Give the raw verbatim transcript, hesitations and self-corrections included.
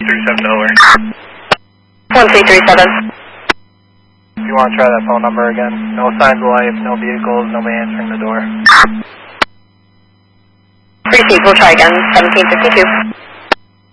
three seven Delaware. one three three seven. If you want to try that phone number again, no signs of life, no vehicles, nobody answering the door. Received, we'll try again, seventeen fifty-two.